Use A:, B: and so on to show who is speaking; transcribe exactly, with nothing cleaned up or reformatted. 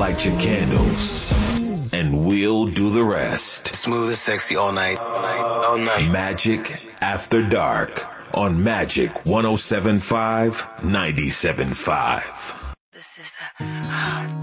A: light your candles, and we'll do the rest.
B: Smooth and sexy all night, all night, all night.
A: Magic After Dark on Magic one oh seven point five, ninety-seven point five.
C: This is the